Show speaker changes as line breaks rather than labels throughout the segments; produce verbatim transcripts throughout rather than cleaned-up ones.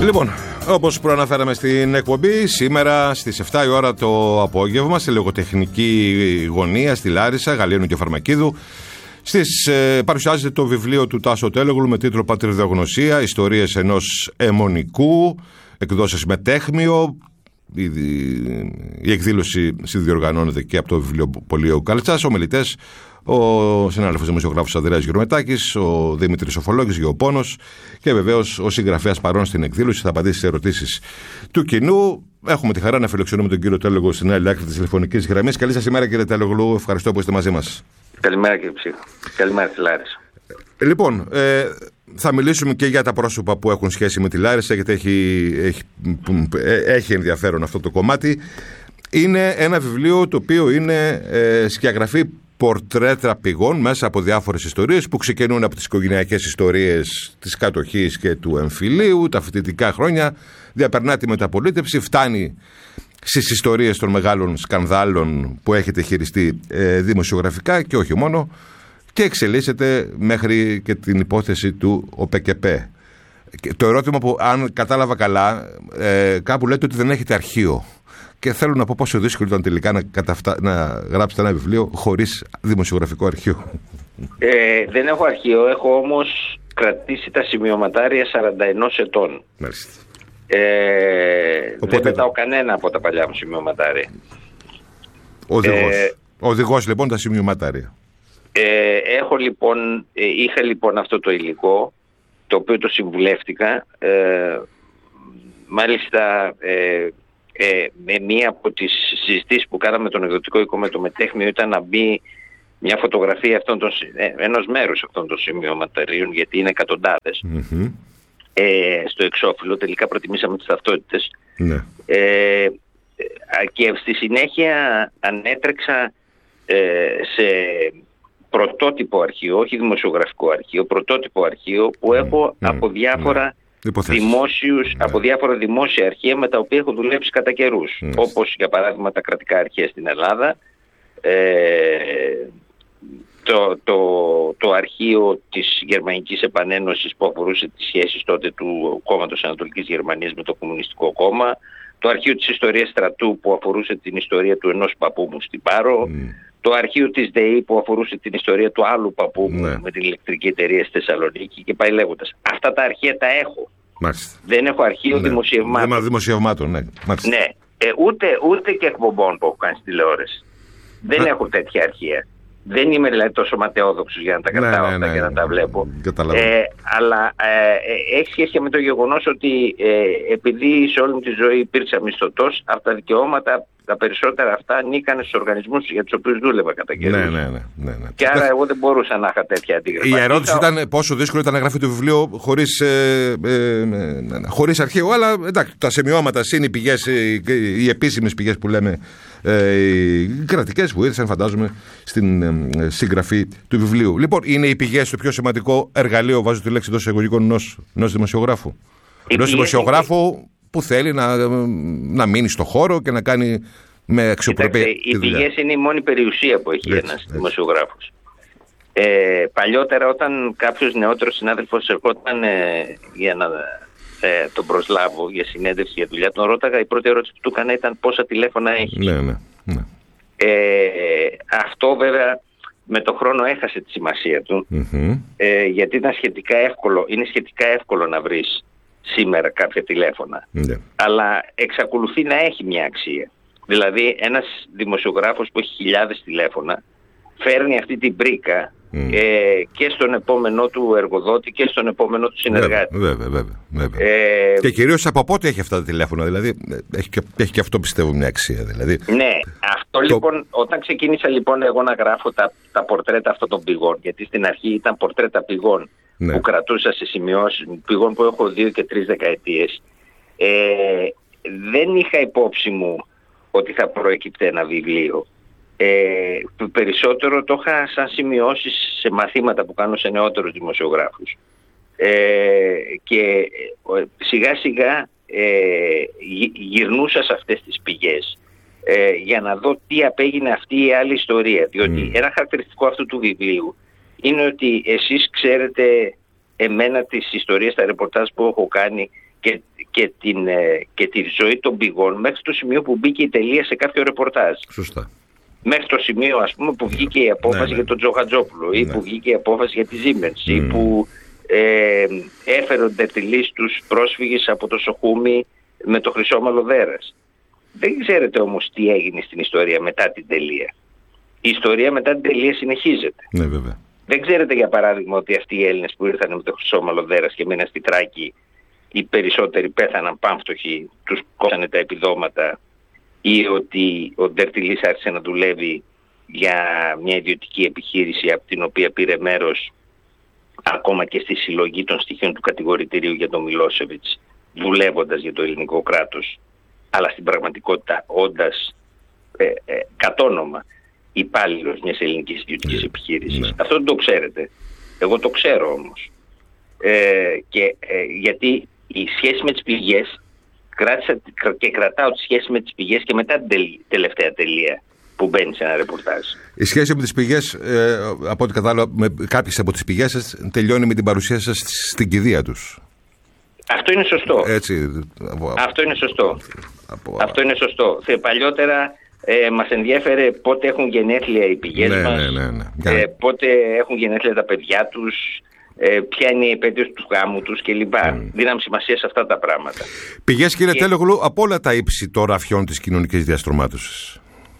Λοιπόν, όπως προαναφέραμε στην εκπομπή, σήμερα στις εφτά η ώρα το απόγευμα, στη λογοτεχνική γωνία στη Λάρισα, Γαλλιένου και Φαρμακίδου, στις, ε, παρουσιάζεται το βιβλίο του Τάσο Τέλογλου με τίτλο «Πατριδογνωσία, ιστορίες ενός αιμονικού», εκδόσεις Μετέχμιο. Η, η εκδήλωση συνδιοργανώνεται και από το βιβλιοπωλείο Καλτσάς. Ομιλητές: ο συνάδελφος δημοσιογράφος Ανδρέας Γερομετάκης, ο Δημήτρης Σοφολόγης, Γεωπόνος, και βεβαίως ο συγγραφέας παρόν στην εκδήλωση θα απαντήσει σε ερωτήσεις του κοινού. Έχουμε τη χαρά να φιλοξενούμε τον κύριο Τέλογλου στην άλλη άκρη της τηλεφωνικής γραμμής. Καλή σας ημέρα, κύριε Τέλογλου. Ευχαριστώ που είστε μαζί μας.
Καλημέρα, κύριε Ψύχο. Καλημέρα στη Λάρισα.
Λοιπόν, ε, θα μιλήσουμε και για τα πρόσωπα που έχουν σχέση με τη Λάρισα, γιατί έχει, έχει, έχει ενδιαφέρον αυτό το κομμάτι. Είναι ένα βιβλίο το οποίο είναι ε, σκιαγραφή πορτρέτα πηγών μέσα από διάφορες ιστορίες που ξεκινούν από τις οικογενειακές ιστορίες της κατοχής και του εμφυλίου, τα φοιτητικά χρόνια, διαπερνά τη μεταπολίτευση, φτάνει στις ιστορίες των μεγάλων σκανδάλων που έχετε χειριστεί ε, δημοσιογραφικά και όχι μόνο, και εξελίσσεται μέχρι και την υπόθεση του ΟΠΕΚΕΠΕ. Το ερώτημα που, αν κατάλαβα καλά, ε, κάπου λέτε ότι δεν έχετε αρχείο. Και θέλω να πω πόσο δύσκολο ήταν τελικά να, καταφτα... να γράψετε ένα βιβλίο χωρίς δημοσιογραφικό αρχείο.
Ε, δεν έχω αρχείο, έχω όμως κρατήσει τα σημειωματάρια σαράντα ένα ετών.
Μάλιστα.
Ε, Οπότε... Δεν πετάω κανένα από τα παλιά μου σημειωματάρια.
Ο οδηγός. Ε, Ο οδηγός λοιπόν τα σημειωματάρια.
Ε, έχω λοιπόν, ε, είχα λοιπόν αυτό το υλικό, το οποίο το συμβουλεύτηκα. Ε, μάλιστα... Ε, Ε, με μία από τις συζητήσεις που κάναμε τον εκδοτικό οίκο με το Μετέχμιο ήταν να μπει μια φωτογραφία αυτών των, ε, ενός μέρους αυτών των σημειωματαρίων, γιατί είναι εκατοντάδες, mm-hmm. ε, στο εξώφυλλο. Τελικά προτιμήσαμε τις ταυτότητες. Mm-hmm. ε, και στη συνέχεια ανέτρεξα ε, σε πρωτότυπο αρχείο, όχι δημοσιογραφικό αρχείο, πρωτότυπο αρχείο που mm-hmm. έχω από διάφορα δημόσιους, ναι. από διάφορα δημόσια αρχεία με τα οποία έχω δουλέψει κατά καιρούς. Mm. Όπως για παράδειγμα τα κρατικά αρχεία στην Ελλάδα, ε, το, το, το αρχείο της Γερμανικής Επανένωσης που αφορούσε τις σχέσεις τότε του κόμματος Ανατολικής Γερμανίας με το Κομμουνιστικό Κόμμα, το αρχείο της Ιστορίας Στρατού που αφορούσε την ιστορία του ενός παππού μου στην Πάρο, mm. το αρχείο της ΔΕΗ που αφορούσε την ιστορία του άλλου παππού μου ναι. με την ηλεκτρική εταιρεία στη Θεσσαλονίκη και πάει λέγοντας. Αυτά τα αρχεία τα έχω. Μάλιστα. Δεν έχω αρχείο ναι. δημοσιευμάτων.
Δημοσιευμάτων, ναι.
Ναι. Ε, ούτε, ούτε και εκπομπών που έχω κάνει στη τηλεόραση. Δεν έχω τέτοια αρχεία. Δεν είμαι δηλαδή τόσο ματαιόδοξος για να τα κρατάω ναι, ναι, ναι, και να ναι, τα βλέπω. Ναι, ε, αλλά ε, έχει σχέση με το γεγονός ότι ε, επειδή σε όλη μου τη ζωή υπήρξα μισθωτός, αυτά τα δικαιώματα, τα περισσότερα αυτά ανήκαν στους οργανισμούς για τους οποίους δούλευα κατά καιρούς.
Ναι, ναι, ναι, ναι, ναι.
Και άρα εγώ δεν μπορούσα να είχα τέτοια αντίγραφα.
Η ερώτηση ήταν πόσο δύσκολο ήταν να γράφει το βιβλίο χωρίς, ε, ε, ε, χωρίς αρχείο, αλλά εντάξει, τα σημειώματα είναι οι πηγές, οι, οι επίσημες πηγές που λέμε, ε, οι κρατικές που ήρθαν, φαντάζομαι, στην ε, συγγραφή του βιβλίου. Λοιπόν, είναι οι πηγές το πιο σημαντικό εργαλείο, βάζω τη λέξη εντός εισαγωγικών, ενός δημοσιογράφου. Ενός δημοσιογράφου που θέλει να, να μείνει στο χώρο και να κάνει με αξιοπρέπεια.
Οι πηγές είναι η μόνη περιουσία που έχει έτσι, ένας έτσι. δημοσιογράφος. Ε, παλιότερα όταν κάποιος νεότερος συνάδελφος ερχόταν ε, για να ε, τον προσλάβω για συνέντευξη για δουλειά, τον ρώταγα, η πρώτη ερώτηση που του έκανα ήταν πόσα τηλέφωνα έχει.
Ναι, ναι, ναι.
Ε, αυτό βέβαια με το χρόνο έχασε τη σημασία του, mm-hmm. ε, γιατί ήταν σχετικά εύκολο, είναι σχετικά εύκολο να βρεις σήμερα κάποια τηλέφωνα. Yeah. Αλλά εξακολουθεί να έχει μια αξία. Δηλαδή ένας δημοσιογράφος που έχει χιλιάδες τηλέφωνα φέρνει αυτή την πρίκα mm. ε, και στον επόμενό του εργοδότη και στον επόμενό του συνεργάτη.
Βέβαια, βέβαια. βέβαια. Ε, και κυρίως από πότε έχει αυτά τα τηλέφωνα, δηλαδή έχει και, έχει και αυτό πιστεύω μια αξία. Δηλαδή.
Ναι, αυτό το... λοιπόν, όταν ξεκίνησα λοιπόν εγώ να γράφω τα, τα πορτρέτα αυτών των πηγών, γιατί στην αρχή ήταν πορτρέτα πηγών ναι. που κρατούσα σε σημειώσεις, πηγών που έχω δύο και τρεις δεκαετίες, ε, δεν είχα υπόψη μου ότι θα προέκυπτε ένα βιβλίο. Ε, περισσότερο το είχα σαν σημειώσεις σε μαθήματα που κάνω σε νεότερους δημοσιογράφους. Ε, και σιγά σιγά ε, γυρνούσα σε αυτές τις πηγές ε, για να δω τι απέγινε αυτή η άλλη ιστορία. Διότι mm. ένα χαρακτηριστικό αυτού του βιβλίου είναι ότι εσείς ξέρετε εμένα τις ιστορίες, τα ρεπορτάζ που έχω κάνει και, και, την, ε, και τη ζωή των πηγών μέχρι το σημείο που μπήκε η τελεία σε κάποιο ρεπορτάζ.
Σωστά.
Μέχρι το σημείο, ας πούμε, που βγήκε η απόφαση ναι, ναι. για τον Τζοχατζόπουλο ή ναι. που βγήκε η απόφαση για τη Siemens mm. ή που ε, έφερε ο Ντερτιλής τους πρόσφυγες από το Σοχούμι με το Χρυσόμαλο Δέρας. Δεν ξέρετε όμως τι έγινε στην ιστορία μετά την τελεία. Η ιστορία μετά την τελεία συνεχίζεται.
Ναι, βέβαια.
Δεν ξέρετε για παράδειγμα ότι αυτοί οι Έλληνες που ήρθαν με το Χρυσόμαλο Δέρας και μείναν στη Θράκη, οι περισσότεροι πέθαναν πάμφτωχοι, τους κόψανε τα επιδόματα, ή ότι ο Ντερτιλής άρχισε να δουλεύει για μια ιδιωτική επιχείρηση από την οποία πήρε μέρος ακόμα και στη συλλογή των στοιχείων του κατηγορητηρίου για τον Μιλόσεβιτς, δουλεύοντας για το ελληνικό κράτος, αλλά στην πραγματικότητα όντας ε, ε, κατ' όνομα υπάλληλος μιας ελληνικής ιδιωτικής yeah. επιχείρησης. Yeah. Αυτό δεν το ξέρετε. Εγώ το ξέρω όμως. Ε, και, ε, γιατί η σχέση με τις πηγές κράτησα και κρατάω τη σχέση με τις πηγές και μετά την τελ, τελευταία τελεία που μπαίνει σε ένα ρεπορτάζ. Η
σχέση με τις πηγές, ε, από ό,τι κατάλαβα, με κάποιες από τις πηγές σας τελειώνει με την παρουσία σας στην κηδεία τους.
Αυτό είναι σωστό.
Έτσι,
από, Αυτό είναι σωστό. Από, Αυτό είναι σωστό. Θε, παλιότερα ε, μας ενδιέφερε πότε έχουν γενέθλια οι πηγές
ναι,
μας,
ναι, ναι, ναι.
Ε, πότε έχουν γενέθλια τα παιδιά τους, ε, ποια είναι η επέτειος του γάμου τους κλπ. Mm. Δίναμε σημασία σε αυτά τα πράγματα.
Πηγές, κύριε και... Τέλογλου, από όλα τα ύψη των ραφιών της κοινωνικής διαστρωμάτωσης.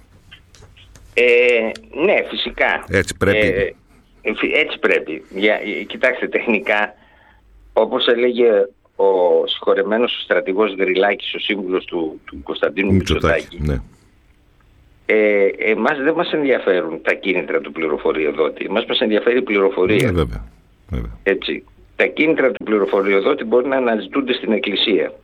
Ε, ναι, φυσικά.
Έτσι πρέπει.
Ε, έτσι πρέπει. Για, κοιτάξτε, τεχνικά, όπως έλεγε ο συγχωρεμένος στρατηγός Γρυλάκης, ο σύμβουλος του, του Κωνσταντίνου Μητσοτάκη, ναι. ε, εμάς δεν μας ενδιαφέρουν τα κίνητρα του πληροφοριοδότη. Εμάς μας ενδιαφέρει η πληροφορία.
Ναι, βέβαια. βέβαια.
Έτσι. Τα κίνητρα του πληροφοριοδότη μπορεί να αναζητούνται στην Εκκλησία.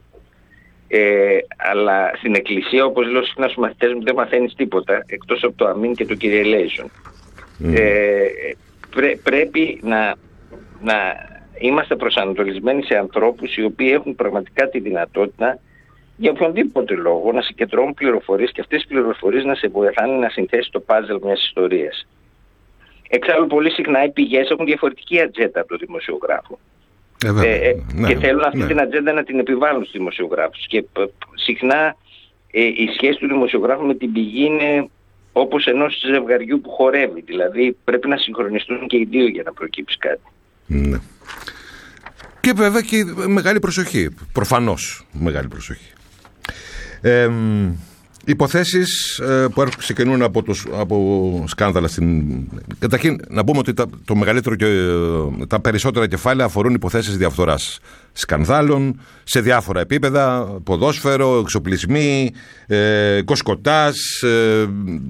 Ε, αλλά στην Εκκλησία, όπως λέω συχνά στους μαθητές μου, δεν μαθαίνεις τίποτα εκτός από το αμήν και το κυριελέησον. Mm. Ε, πρέ, πρέπει να, να είμαστε προσανατολισμένοι σε ανθρώπους οι οποίοι έχουν πραγματικά τη δυνατότητα για οποιονδήποτε λόγο να συγκεντρώνουν πληροφορίες και αυτές τις πληροφορίες να σε βοηθάνε να συνθέσεις το πάζλ μιας ιστορίας. Εξάλλου πολύ συχνά οι πηγές έχουν διαφορετική ατζέντα από το δημοσιογράφο. Ε, ε, ε, ναι, και θέλουν αυτή ναι. την ατζέντα να την επιβάλλουν στους δημοσιογράφους. Και ε, συχνά ε, η σχέση του δημοσιογράφου με την πηγή είναι όπως ενός ζευγαριού που χορεύει. Δηλαδή πρέπει να συγχρονιστούν και οι δύο για να προκύψει κάτι.
Ναι. Και βέβαια και μεγάλη προσοχή. Προφανώς μεγάλη προσοχή. Ε, Υποθέσεις ε, που ξεκινούν από, το, από σκάνδαλα στην... Καταρχήν να πούμε ότι τα, το μεγαλύτερο και, τα περισσότερα κεφάλαια αφορούν υποθέσεις διαφθοράς σκανδάλων σε διάφορα επίπεδα, ποδόσφαιρο, εξοπλισμοί, ε, κοσκοτάς, ε,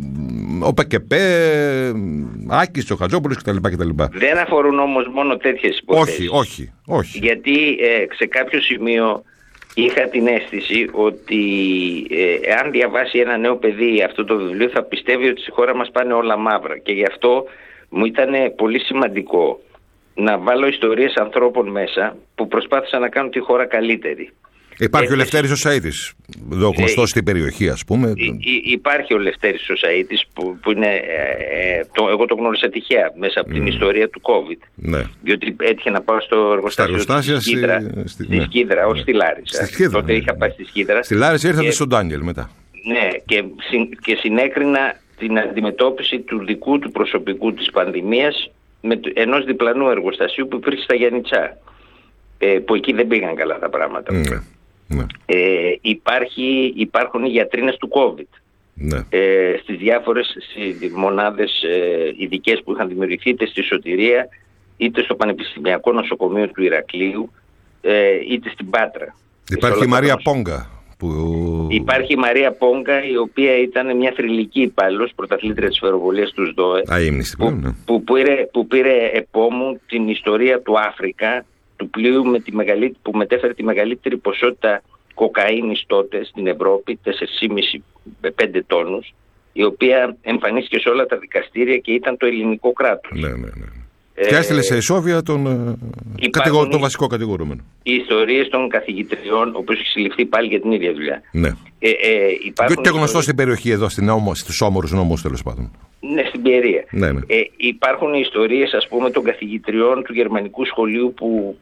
ο ΠΚΠ, Άκης, Τσοχατζόπουλος κτλ, κτλ.
Δεν αφορούν όμως μόνο τέτοιες υποθέσεις.
Όχι, όχι, όχι.
Γιατί ε, σε κάποιο σημείο είχα την αίσθηση ότι ε, αν διαβάσει ένα νέο παιδί αυτό το βιβλίο θα πιστεύει ότι στη χώρα μας πάνε όλα μαύρα, και γι' αυτό μου ήταν πολύ σημαντικό να βάλω ιστορίες ανθρώπων μέσα που προσπάθησαν να κάνουν τη χώρα καλύτερη.
Υπάρχει ε, ο Λευτέρης ο Σαΐτης, εδώ γνωστός ε, στην περιοχή, ας πούμε.
Υ, υ, υπάρχει ο Λευτέρης ο Σαΐτης που, που είναι, ε, το, εγώ το γνώρισα τυχαία μέσα από mm. την ιστορία του COVID. Ναι. Διότι έτυχε να πάω στο εργοστάσιο στη Σκίδρα, στη, στη ναι. Σκίδρα, όχι ναι. στη Λάρισα. Στη Σκίδρα, τότε ναι. είχα πάει στη Σκίδρα.
Στη Λάρισα ήρθατε στον Ντάνιελ μετά.
Ναι, και, και συνέκρινα την αντιμετώπιση του δικού του προσωπικού της πανδημίας με ενός διπλανού εργοστασίου που υπήρχε στα Γιαννιτσά, ε, που εκεί δεν πήγαν καλά τα πράγματα.
Ναι. Ναι.
Ε, υπάρχει, υπάρχουν οι γιατρίνες του COVID
ναι.
ε, στις διάφορες μονάδες ε, ειδικές που είχαν δημιουργηθεί είτε στη Σωτηρία είτε στο Πανεπιστημιακό Νοσοκομείο του Ηρακλείου ε, είτε στην Πάτρα.
Υπάρχει η Μαρία Πόγκα που...
Υπάρχει η Μαρία Πόγκα, η οποία ήταν μια θρυλική υπάλληλος, πρωταθλήτρια της φεροβολίας του ΣΔΟΕ,
που, ναι.
που, πήρε, που πήρε επόμου την ιστορία του Αφρικα, του πλοίου με τη μεγαλύτερη, που μετέφερε τη μεγαλύτερη ποσότητα κοκαίνης τότε στην Ευρώπη, τέσσερα κόμμα πέντε με πέντε τόνους, η οποία εμφανίστηκε σε όλα τα δικαστήρια και ήταν το ελληνικό κράτος.
Ναι, ναι, ναι. Ε, και έστειλε σε ισόβια τον, κατηγορ, τον βασικό κατηγορούμενο.
Οι ιστορίες των καθηγητριών, ο οποίος έχει συλληφθεί πάλι για την ίδια δουλειά.
Ναι.
Ε, ε,
και και γνωστό στην περιοχή εδώ, στους όμορους νόμους τέλος πάντων.
Ναι, στην Πιερία.
Ναι, ναι.
Ε, υπάρχουν ιστορίες, ας πούμε, των καθηγητριών του γερμανικού σχολείου που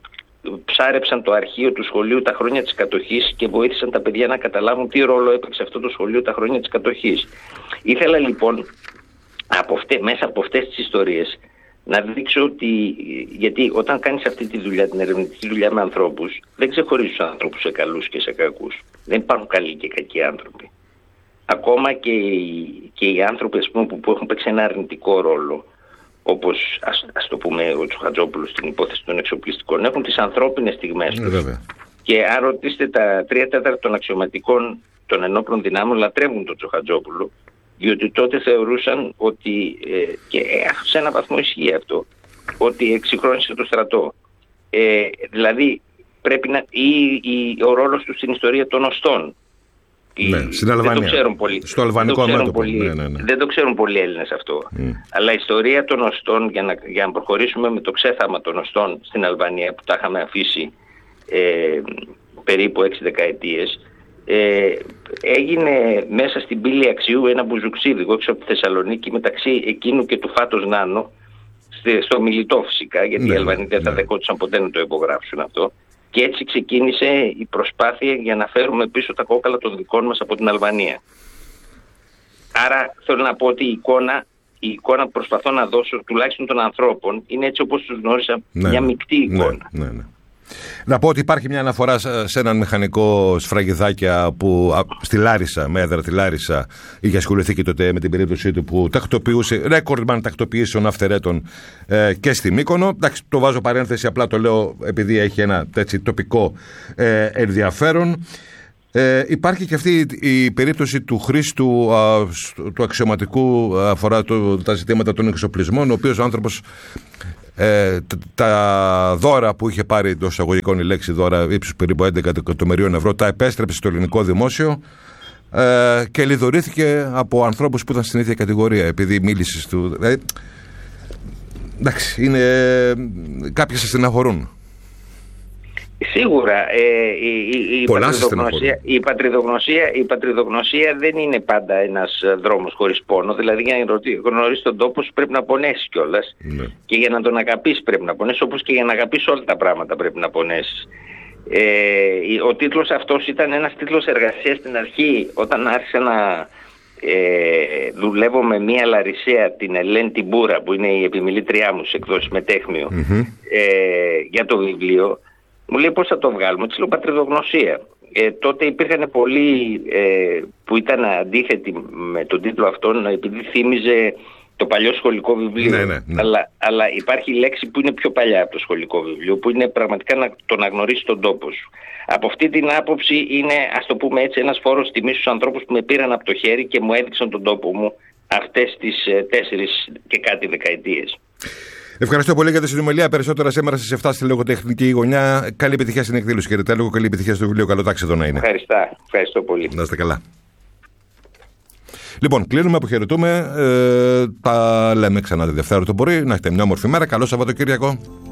ψάρεψαν το αρχείο του σχολείου τα χρόνια της κατοχής και βοήθησαν τα παιδιά να καταλάβουν τι ρόλο έπαιξε αυτό το σχολείο τα χρόνια της κατοχής. Ήθελα λοιπόν από αυτές, μέσα από αυτές τις ιστορίες να δείξω ότι, γιατί όταν κάνεις αυτή τη δουλειά, την ερευνητική δουλειά με ανθρώπους, δεν ξεχωρίζεις τους ανθρώπους σε καλούς και σε κακούς. Δεν υπάρχουν καλοί και κακοί άνθρωποι. Ακόμα και οι, και οι άνθρωποι, ας πούμε, που, που έχουν παίξει ένα αρνητικό ρόλο, όπως ας, ας το πούμε ο Τσοχατζόπουλος στην υπόθεση των εξοπλιστικών, έχουν τις ανθρώπινες στιγμές τους.
Βέβαια.
Και αν ρωτήσετε τα τρία τέταρτα των αξιωματικών των ενόπλων δυνάμεων λατρεύουν τον Τσοχατζόπουλο, διότι τότε θεωρούσαν ότι, ε, και σε έναν βαθμό ισχύει αυτό, ότι εξυγχρόνισε το στρατό. Ε, δηλαδή πρέπει να, ή, ή, ο ρόλος του στην ιστορία των οστών.
Ναι, στην Αλβανία.
Δεν το ξέρουν πολύ.
Στο αλβανικό μέτωπο.
Ναι, ναι, ναι. Δεν το ξέρουν πολλοί Έλληνες αυτό. Mm. Αλλά η ιστορία των οστών, για να, για να προχωρήσουμε με το ξέθαμα των οστών στην Αλβανία, που τα είχαμε αφήσει ε, περίπου έξι δεκαετίες, ε, έγινε μέσα στην πύλη Αξιού ένα μπουζουξίδικο έξω από τη Θεσσαλονίκη, μεταξύ εκείνου και του Φάτος Νάνο, στο Μιλιτό φυσικά, γιατί ναι, οι Αλβανοί δεν ναι. θα δεκόντουσαν ποτέ να το υπογράψουν αυτό. Και έτσι ξεκίνησε η προσπάθεια για να φέρουμε πίσω τα κόκαλα των δικών μας από την Αλβανία. Άρα θέλω να πω ότι η εικόνα, η εικόνα που προσπαθώ να δώσω τουλάχιστον των ανθρώπων είναι έτσι όπως τους γνώρισα, ναι, μια μεικτή εικόνα.
Ναι, ναι, ναι. Να πω ότι υπάρχει μια αναφορά σε έναν μηχανικό σφραγιδάκια που στη Λάρισα, με έδρα τη Λάρισα, είχε ασχοληθεί και τότε με την περίπτωσή του που τακτοποιούσε, ρέκορντμαν τακτοποιήσεων αυθαιρέτων ε, και στη Μύκονο. Εντάξει, το βάζω παρένθεση, απλά το λέω επειδή έχει ένα έτσι τοπικό ε, ενδιαφέρον. Ε, υπάρχει και αυτή η περίπτωση του Χρήστου, α, του αξιωματικού, αφορά το, τα ζητήματα των εξοπλισμών, ο οποίος ο άνθρωπος ε, τα δώρα που είχε πάρει, εντός εισαγωγικών η λέξη δώρα, ύψους περίπου έντεκα εκατομμυρίων ευρώ, τα επέστρεψε στο ελληνικό δημόσιο ε, και λιδωρήθηκε από ανθρώπους που ήταν στην ίδια κατηγορία, επειδή μίλησε του. Ε, εντάξει, είναι, κάποιοι σε στεναχωρούν.
Σίγουρα ε, η, η, η, πατριδογνωσία, η, πατριδογνωσία, η πατριδογνωσία δεν είναι πάντα ένας δρόμος χωρίς πόνο. Δηλαδή για να γνωρίσεις τον τόπο σου πρέπει να πονέσεις κιόλας. Ναι. Και για να τον αγαπήσεις πρέπει να πονέσεις, όπως και για να αγαπήσεις όλα τα πράγματα πρέπει να πονέσεις. Ε, ο τίτλος αυτός ήταν ένας τίτλος εργασίας στην αρχή, όταν άρχισα να ε, δουλεύω με μία Λαρισαία, την Ελένη Τιμπούρα, που είναι η επιμιλήτριά μου σε εκδόσεις Μετέχμιο, mm-hmm. ε, για το βιβλίο. Μου λέει πώς θα το βγάλουμε, της λέω πατριδογνωσία. Ε, τότε υπήρχαν πολλοί ε, που ήταν αντίθετοι με τον τίτλο αυτόν, επειδή θύμιζε το παλιό σχολικό βιβλίο. Ναι, ναι, ναι. Αλλά, αλλά υπάρχει λέξη που είναι πιο παλιά από το σχολικό βιβλίο, που είναι πραγματικά να, το να γνωρίσεις τον τόπο σου. Από αυτή την άποψη είναι, ας το πούμε έτσι, ένας φόρος τιμής στους ανθρώπους που με πήραν από το χέρι και μου έδειξαν τον τόπο μου αυτές τις ε, τέσσερις και κάτι δεκαετίες.
Ευχαριστώ πολύ για τη συνομιλία. Περισσότερα σήμερα στις εφτά στη λογοτεχνική γωνιά. Καλή επιτυχία στην εκδήλωση, κύριε Τέλογο. Καλή επιτυχία στο βιβλίο. Καλό τάξη εδώ να είναι.
Ευχαριστώ. Ευχαριστώ πολύ.
Να είστε καλά. Λοιπόν, κλείνουμε, αποχαιρετούμε. Ε, τα λέμε ξανά τη Δευτέρα το πρωί. Να έχετε μια όμορφη μέρα. Καλό Σαββατοκύριακο.